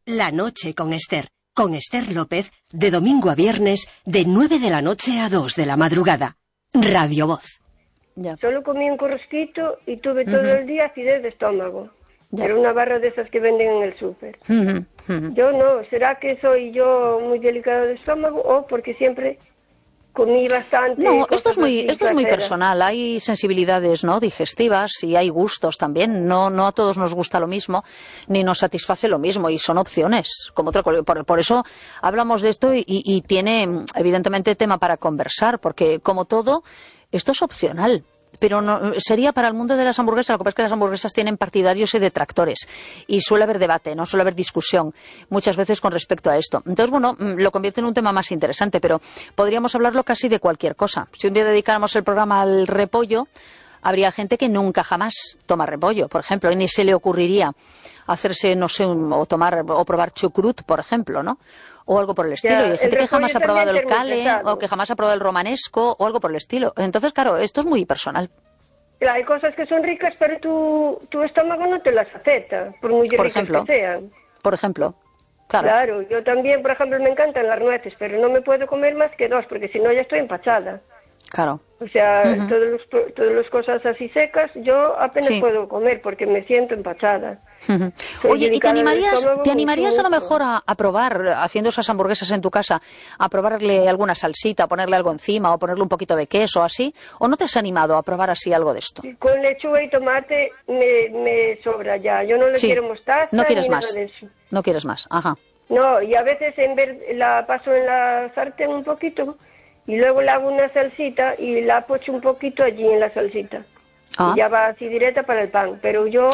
La noche con Esther López, de domingo a viernes, de 9 de la noche a 2 de la madrugada. Radio Voz. Ya. Solo comí un corrosquito y tuve todo el día acidez de estómago. Ya. Era una barra de esas que venden en el súper. Yo no, ¿será que soy yo muy delicado de estómago o porque siempre comí bastante? No, esto es muy caseras. personal. Hay sensibilidades, ¿no?, digestivas, y hay gustos también. No a todos nos gusta lo mismo, ni nos satisface lo mismo, y son opciones. Como otra, por eso hablamos de esto y tiene, evidentemente, tema para conversar, porque, como todo, esto es opcional. Pero no, sería para el mundo de las hamburguesas. Lo que pasa es que las hamburguesas tienen partidarios y detractores, y suele haber debate, no suele haber discusión muchas veces con respecto a esto. Entonces, bueno, lo convierte en un tema más interesante, pero podríamos hablarlo casi de cualquier cosa. Si un día dedicáramos el programa al repollo, habría gente que nunca jamás toma repollo, por ejemplo, y ni se le ocurriría hacerse, no sé, o probar chucrut, por ejemplo, ¿no? O algo por el estilo. Ya, y hay gente que jamás ha probado el cale, pesado. o que jamás ha probado el romanesco, o algo por el estilo. Entonces, claro, esto es muy personal. Hay cosas que son ricas, pero tu estómago no te las acepta, por muy ricas que sean. Por ejemplo, claro. Claro, yo también, por ejemplo, me encantan las nueces, pero no me puedo comer más que 2, porque si no ya estoy empachada. Claro. O sea, todas las cosas así secas, yo apenas puedo comer porque me siento empachada. Oye, ¿y te animarías a lo mejor a probar, haciendo esas hamburguesas en tu casa, a probarle alguna salsita, ponerle algo encima, o ponerle un poquito de queso, así? ¿O no te has animado a probar así algo de esto? Con lechuga y tomate me sobra ya. Yo no le quiero mostaza no quieres ni más. nada de eso. No quieres más, ajá. No, y a veces la paso en la sartén un poquito, y luego le hago una salsita y la pocho un poquito allí en la salsita. Y ya va así directa para el pan. Pero yo,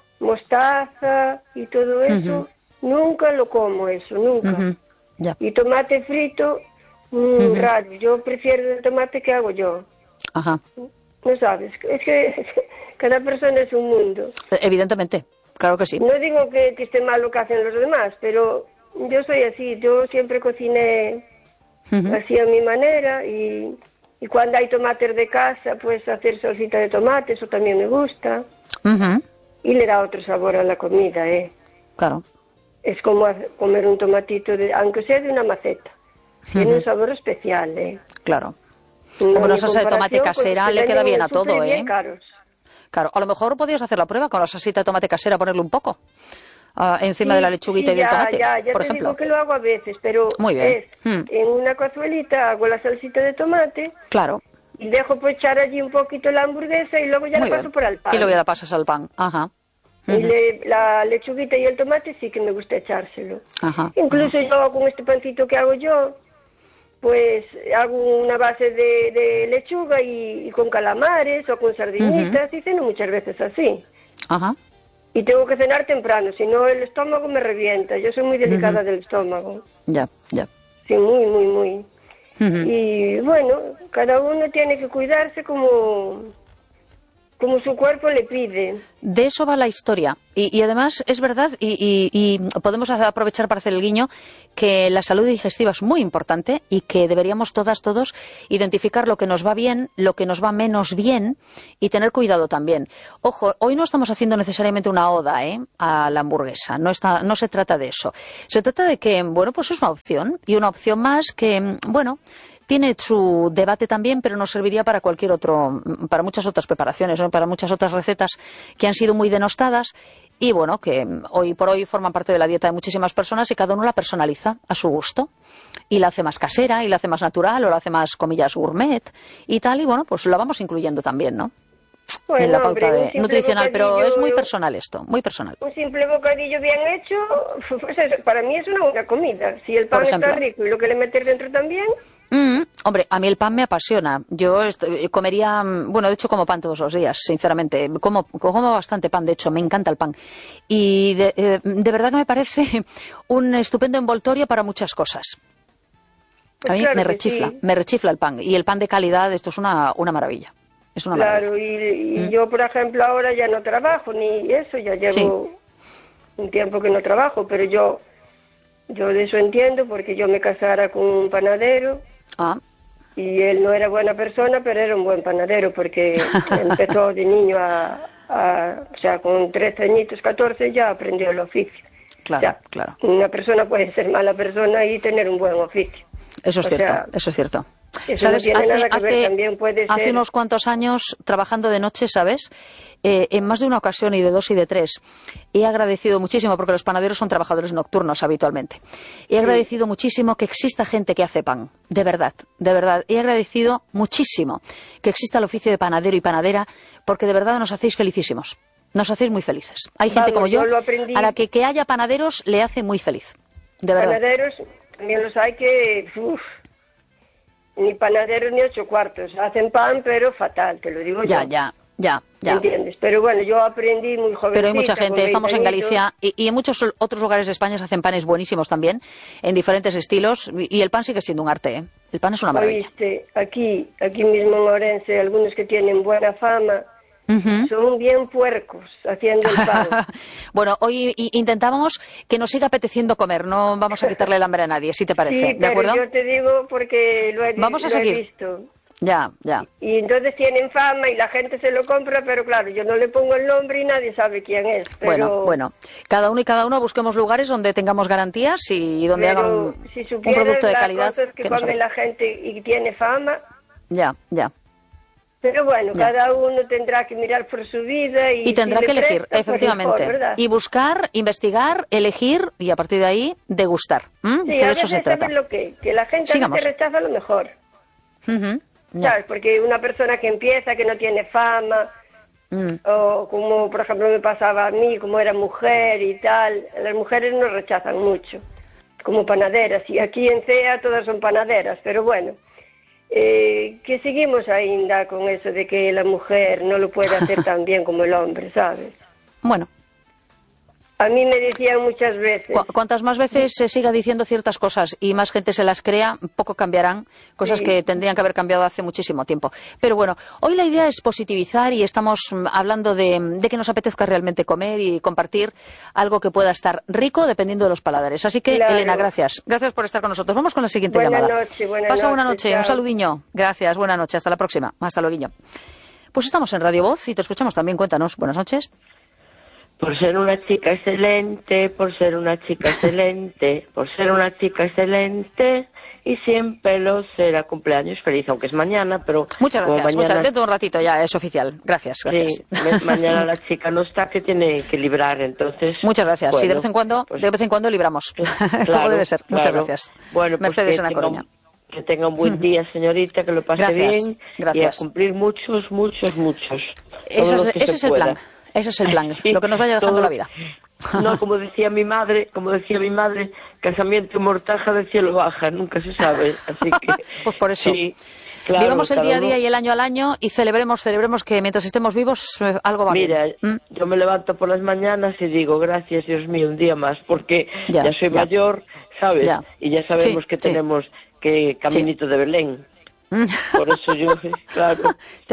mostaza y todo eso, nunca lo como eso, nunca. Ya. Y tomate frito, raro. Yo prefiero el tomate que hago yo. Ajá. No sabes, es que cada persona es un mundo. Evidentemente, claro que sí. No digo que esté mal lo que hacen los demás, pero yo soy así. Yo siempre cociné así a mi manera, y cuando hay tomates de casa, pues hacer salsita de tomate, eso también me gusta. Y le da otro sabor a la comida, Claro. Es como comer un tomatito, aunque sea de una maceta. Tiene un sabor especial, Claro. Una salsa de tomate casera le queda bien a todo, caros. Claro, a lo mejor podrías hacer la prueba con la salsita de tomate casera, ponerle un poco encima de la lechuguita y del tomate, ya por te ejemplo. digo que lo hago a veces, pero muy bien. En una cazuelita hago la salsita de tomate. Claro. Y dejo pues echar allí un poquito la hamburguesa, y luego ya la paso por el pan. Y luego ya la pasas al pan, ajá. Y la lechuguita y el tomate sí que me gusta echárselo. Ajá. Incluso yo con este pancito que hago yo, pues hago una base de lechuga y con calamares o con sardinitas, y ceno muchas veces así. Ajá. Y tengo que cenar temprano, si no el estómago me revienta. Yo soy muy delicada del estómago. Ya. Sí, muy. Y bueno, cada uno tiene que cuidarse como su cuerpo le pide. De eso va la historia. Y además es verdad, y podemos aprovechar para hacer el guiño, que la salud digestiva es muy importante, y que deberíamos todos identificar lo que nos va bien, lo que nos va menos bien, y tener cuidado también. Ojo, hoy no estamos haciendo necesariamente una oda a la hamburguesa, no se trata de eso. Se trata de que, bueno, pues es una opción, y una opción más que, bueno, tiene su debate también, pero nos serviría para para muchas otras preparaciones, para muchas otras recetas que han sido muy denostadas, y bueno, que hoy por hoy forman parte de la dieta de muchísimas personas, y cada uno la personaliza a su gusto, y la hace más casera, y la hace más natural, o la hace más, comillas, gourmet, y tal, y bueno, pues la vamos incluyendo también, ¿no? Bueno, en la pauta nutricional, pero es muy yo, personal esto, muy personal. Un simple bocadillo bien hecho, pues eso, para mí es una buena comida. Si el pan está rico y lo que le metes dentro también... Hombre, a mí el pan me apasiona. Yo comería, bueno, de hecho como pan todos los días, sinceramente. Como bastante pan, de hecho, me encanta el pan. Y de verdad que me parece un estupendo envoltorio para muchas cosas. Pues a mí claro me rechifla el pan. Y el pan de calidad, esto es una maravilla. Es una claro, maravilla. Y yo, por ejemplo, ahora ya no trabajo ni eso, ya llevo un tiempo que no trabajo, pero yo de eso entiendo, porque yo me casara con un panadero. Y él no era buena persona, pero era un buen panadero, porque empezó de niño o sea, con 13 añitos, 14, ya aprendió el oficio. claro, O sea, claro. Una persona puede ser mala persona y tener un buen oficio. Eso es cierto, eso es cierto. Eso ¿Sabes? no tiene nada que ver, también puede hace ser... unos cuantos años, trabajando de noche, ¿sabes? En más de una ocasión, y de 2 y de 3, he agradecido muchísimo, porque los panaderos son trabajadores nocturnos habitualmente. He agradecido muchísimo que exista gente que hace pan, de verdad, de verdad. He agradecido muchísimo que exista el oficio de panadero y panadera, porque de verdad nos hacéis felicísimos. Nos hacéis muy felices. Hay gente como yo a la que haya panaderos le hace muy feliz, de verdad. Panaderos, también los hay que... Ni panaderos ni 8 cuartos. Hacen pan, pero fatal, te lo digo yo. Ya. ¿Entiendes? Pero bueno, yo aprendí muy jovencita. Pero hay mucha gente, estamos en Galicia y en muchos otros lugares de España se hacen panes buenísimos también, en diferentes estilos, y el pan sigue siendo un arte, ¿eh? El pan es una maravilla. Oíste, aquí mismo en Orense, algunos que tienen buena fama, son bien puercos haciendo el pan. Bueno, hoy intentábamos que nos siga apeteciendo comer, no vamos a quitarle el hambre a nadie, si te parece, Sí, ¿de acuerdo? Pero yo te digo porque lo he visto. Ya. Y entonces tienen fama y la gente se lo compra, pero claro, yo no le pongo el nombre y nadie sabe quién es. Pero... Bueno, cada uno y cada uno busquemos lugares donde tengamos garantías y donde hagan un producto de calidad. Cosas que come la gente y tiene fama. Ya. Pero bueno, cada uno tendrá que mirar por su vida y tendrá que elegir, presta, efectivamente. Mejor, y buscar, investigar, elegir y a partir de ahí degustar. Sí, que de eso se trata. ¿Sabes lo que la gente a veces rechaza lo mejor? ¿Sabes? Porque una persona que empieza, que no tiene fama, o como por ejemplo me pasaba a mí, como era mujer y tal, las mujeres nos rechazan mucho, como panaderas, y aquí en CEA todas son panaderas, pero bueno, que seguimos ainda con eso de que la mujer no lo puede hacer tan bien como el hombre, ¿sabes? Bueno. A mí me decían muchas veces... Cuantas más veces se siga diciendo ciertas cosas y más gente se las crea, poco cambiarán, cosas que tendrían que haber cambiado hace muchísimo tiempo. Pero bueno, hoy la idea es positivizar y estamos hablando de que nos apetezca realmente comer y compartir algo que pueda estar rico dependiendo de los paladares. Así que, claro. Elena, gracias. Gracias por estar con nosotros. Vamos con la siguiente llamada. Pasa buena noche, un saludinho. Gracias, buena noche. Hasta la próxima. Hasta luego. Pues estamos en Radio Voz y te escuchamos también. Cuéntanos. Buenas noches. Por ser una chica excelente, por ser una chica excelente, por ser una chica excelente y siempre lo será. Cumpleaños feliz, aunque es mañana, pero... Muchas gracias, dentro de un ratito ya es oficial. Gracias. Sí, mañana la chica no está, que tiene que librar, entonces... Muchas gracias, bueno, sí, de vez en cuando libramos, claro, como debe ser. Muchas gracias. Bueno, pues Mercedes en La Coruña. Que tenga un buen día, señorita, que lo pase bien gracias. Y a cumplir muchos. Ese es el plan. Ese es el plan, sí, lo que nos vaya dejando la vida. No, como decía mi madre, casamiento y mortaja del cielo baja, nunca se sabe, así que... Pues por eso. Sí, claro, vivamos el día a día y el año al año y celebremos que mientras estemos vivos algo va bien. Mira, yo me levanto por las mañanas y digo, gracias Dios mío, un día más, porque ya soy mayor, ¿sabes? Y ya sabemos que tenemos que caminito de Belén. Por eso yo, claro.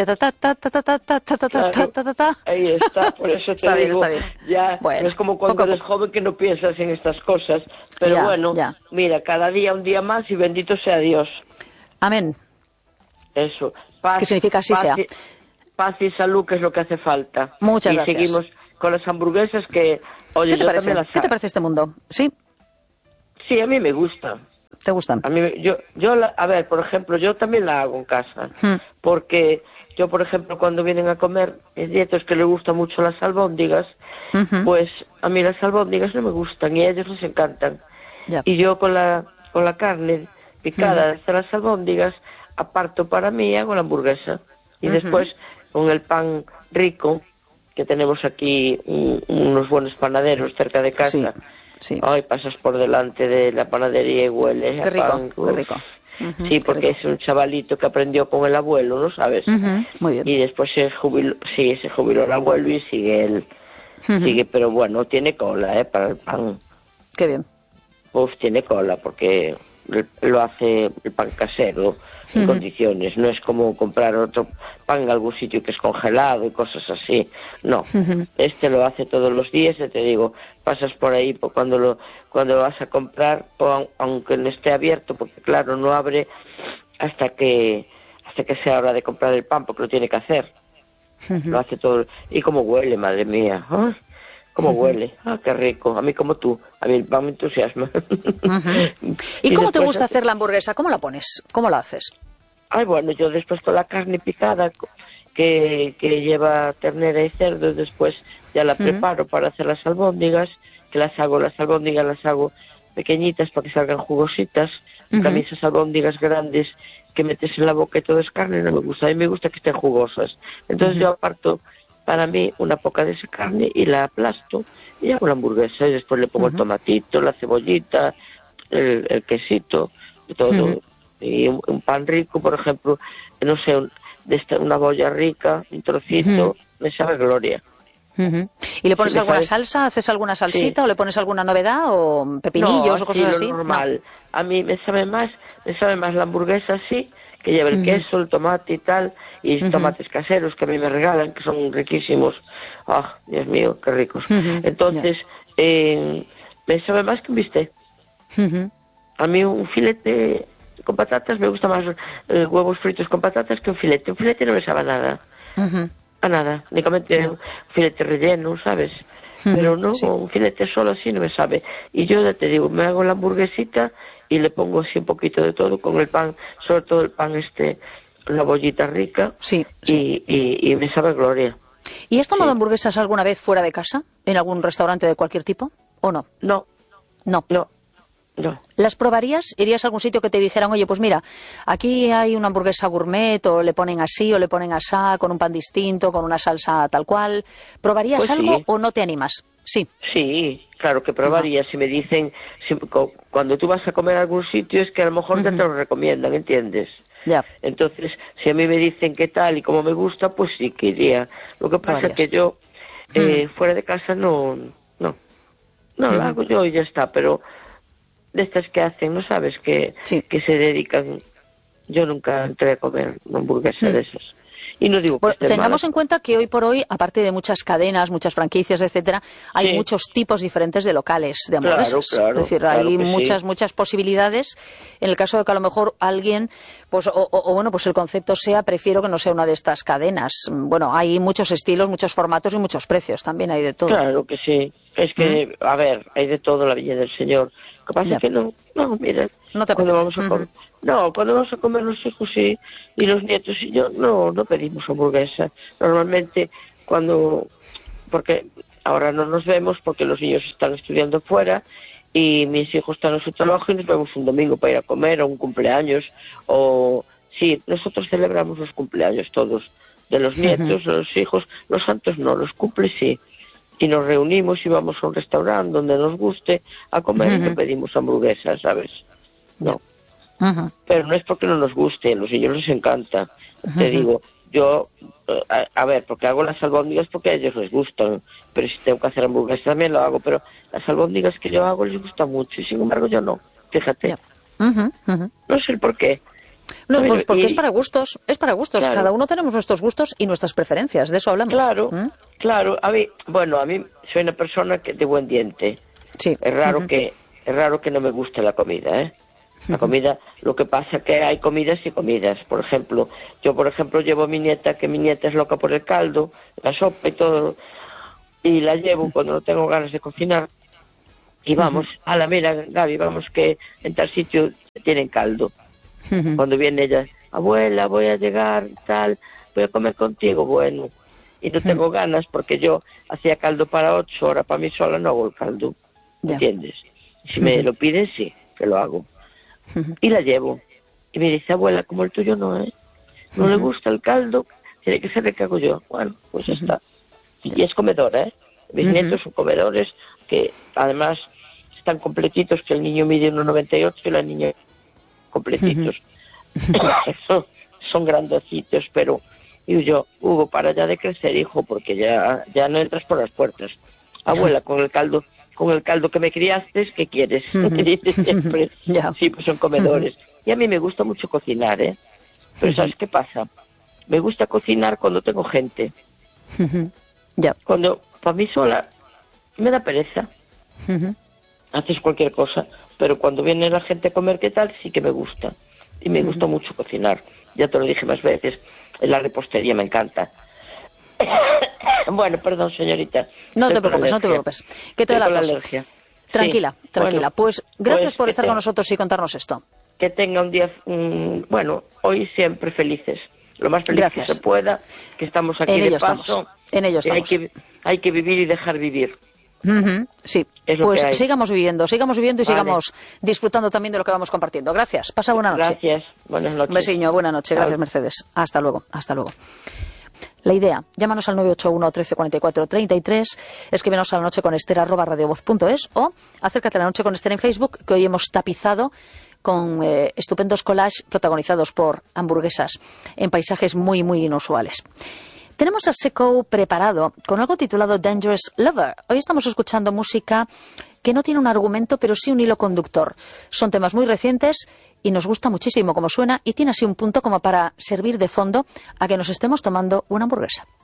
Ahí está, por eso te digo, está bien. Ya bueno, es como cuando eres joven que no piensas en estas cosas, pero bueno, mira, cada día un día más y bendito sea Dios. Amén. Eso. Paz, ¿qué significa así sea? Paz y salud, que es lo que hace falta. Muchas gracias. Y seguimos con las hamburguesas que, oye, ¿Qué te parece? ¿Qué te parece este mundo? ¿Sí? Sí, a mí me gusta. ¿Te gustan? A mí, a ver, por ejemplo, yo también la hago en casa, porque yo, por ejemplo, cuando vienen a comer nietos que les gustan mucho las albóndigas, pues a mí las albóndigas no me gustan y a ellos les encantan. Y yo con la carne picada de las albóndigas, aparto para mí, hago la hamburguesa. Y después, con el pan rico, que tenemos aquí unos buenos panaderos cerca de casa, sí. Ay, pasas por delante de la panadería y hueles qué rico, pan. Qué rico. Sí, porque es un chavalito que aprendió con el abuelo, ¿no sabes? Muy bien. Y después se jubiló el abuelo y sigue él. Sigue, pero bueno, tiene cola, para el pan. Qué bien. Tiene cola, porque lo hace el pan casero en condiciones, no es como comprar otro pan en algún sitio que es congelado y cosas así, no, este lo hace todos los días, te digo, pasas por ahí cuando lo vas a comprar, aunque no esté abierto, porque claro, no abre hasta que sea hora de comprar el pan, porque lo tiene que hacer, lo hace todo, y como huele, madre mía, ¿Cómo huele? Ah, qué rico. A mí como tú. A mí el pan me entusiasma. ¿Y cómo te gusta hacer la hamburguesa? ¿Cómo la pones? ¿Cómo la haces? Ay, bueno, yo después con la carne picada que lleva ternera y cerdo, después ya la preparo para hacer las albóndigas, que las albóndigas las hago pequeñitas para que salgan jugositas, porque a mí esas albóndigas grandes que metes en la boca y todo es carne no me gusta, a mí me gusta que estén jugosas. Entonces yo aparto para mí una poca de esa carne y la aplasto y hago la hamburguesa y después le pongo el tomatito, la cebollita, el quesito, todo. Y un pan rico, por ejemplo, no sé, una bolla rica, un trocito, me sabe gloria. ¿Y le pones alguna salsa? ¿Haces alguna salsita o le pones alguna novedad o pepinillos o cosas así? Normal. No. A mí me sabe más la hamburguesa así, que lleva el queso, el tomate y tal, y tomates caseros que a mí me regalan, que son riquísimos. ¡Ah, Dios mío, qué ricos! Entonces, me sabe más que un bistec. A mí un filete con patatas me gusta más huevos fritos con patatas que un filete. Un filete no me sabe a nada. A nada. Únicamente un filete relleno, ¿sabes? Pero no, un filete solo así no me sabe. Y yo ya te digo, me hago la hamburguesita y le pongo así un poquito de todo con el pan, sobre todo el pan la bollita rica. Y me sabe gloria. ¿Y has tomado hamburguesas alguna vez fuera de casa? ¿En algún restaurante de cualquier tipo? ¿O no? No. ¿Las probarías? ¿Irías a algún sitio que te dijeran, oye, pues mira, aquí hay una hamburguesa gourmet, o le ponen así, o le ponen asá, con un pan distinto, con una salsa tal cual? ¿Probarías pues algo o no te animas? Sí, claro que probaría. Si me dicen, cuando tú vas a comer a algún sitio, es que a lo mejor ya te lo recomiendan, ¿entiendes? Ya. Entonces, si a mí me dicen qué tal y cómo me gusta, pues sí que iría. Lo que pasa es que yo, fuera de casa, no la hago yo y ya está, pero de estas que hacen, ¿no sabes? Que se dedican. Yo nunca entré a comer una hamburguesa de esas. Y no digo que tengamos en cuenta que hoy por hoy, aparte de muchas cadenas, muchas franquicias, etcétera, hay muchos tipos diferentes de locales de hamburguesas. Claro, es decir, hay muchas posibilidades. En el caso de que a lo mejor alguien, pues el concepto sea, prefiero que no sea una de estas cadenas. Bueno, hay muchos estilos, muchos formatos y muchos precios. También hay de todo. Claro que sí. Es que, a ver, hay de todo la Villa del Señor. Lo que pasa es que no, mira, cuando vamos a comer, cuando vamos a comer los hijos y los nietos y yo, no pedimos hamburguesa. Normalmente porque ahora no nos vemos porque los niños están estudiando fuera y mis hijos están en su trabajo y nos vemos un domingo para ir a comer o un cumpleaños nosotros celebramos los cumpleaños todos de los nietos, de los hijos, los santos no, los cumples sí. Y nos reunimos y vamos a un restaurante donde nos guste a comer y no pedimos hamburguesas, ¿sabes? No. Pero no es porque no nos guste, a los niños les encanta. Te digo, yo, a ver, porque hago las albóndigas porque a ellos les gustan, pero si tengo que hacer hamburguesas también lo hago, pero las albóndigas que yo hago les gusta mucho y sin embargo yo no, fíjate. No sé el por qué. No, pues porque es para gustos, claro. Cada uno tenemos nuestros gustos y nuestras preferencias, de eso hablamos. Claro, a mí soy una persona de buen diente. Sí. Es raro que no me guste la comida, ¿eh? La comida, lo que pasa que hay comidas y comidas. Por ejemplo, yo llevo a mi nieta, que mi nieta es loca por el caldo, la sopa y todo, y la llevo cuando no tengo ganas de cocinar. Y vamos, mira, Gaby, vamos que en tal sitio tienen caldo. Cuando viene ella, abuela, voy a llegar, tal, voy a comer contigo, bueno, y no tengo ganas porque yo hacía caldo para 8 horas, para mí sola no hago el caldo, ¿entiendes? Si me lo piden, sí, que lo hago. Y la llevo, y me dice, abuela, como el tuyo no, no le gusta el caldo, tiene que ser el que hago yo. Bueno, pues está. Y es comedora, mis nietos son comedores, que además están completitos, que el niño mide 1,98 y la niña completitos. Son grandecitos, pero yo, Hugo, para ya de crecer, hijo, porque ya no entras por las puertas. Abuela, con el caldo que me criaste, ¿qué quieres? Me dice siempre. Sí, pues son comedores. Y a mí me gusta mucho cocinar, pero ¿sabes qué pasa? Me gusta cocinar cuando tengo gente. Cuando, para mí sola, me da pereza. Haces cualquier cosa, pero cuando viene la gente a comer, ¿qué tal? Sí que me gusta. Y me gusta mucho cocinar. Ya te lo dije más veces. En la repostería me encanta. Bueno, perdón, señorita. No te preocupes. ¿Qué te da la tos? Tranquila. Bueno, pues gracias por estar con nosotros y contarnos esto. Que tenga un día, hoy siempre felices. Lo más feliz que se pueda, que estamos aquí de paso. En ello estamos. Hay que vivir y dejar vivir. Sí, pues sigamos viviendo y sigamos disfrutando también de lo que vamos compartiendo. Gracias, pasa buena noche. Gracias, buenas noches. Un besiño, buena noche, gracias Mercedes. Hasta luego. La idea, llámanos al 981 13 44 33, escríbenos a lanocheconester@radiovoz.es o acércate a La Noche con Esther en Facebook, que hoy hemos tapizado con estupendos collages protagonizados por hamburguesas en paisajes muy, muy inusuales. Tenemos a Seco preparado con algo titulado Dangerous Lover. Hoy estamos escuchando música que no tiene un argumento, pero sí un hilo conductor. Son temas muy recientes y nos gusta muchísimo cómo suena y tiene así un punto como para servir de fondo a que nos estemos tomando una hamburguesa.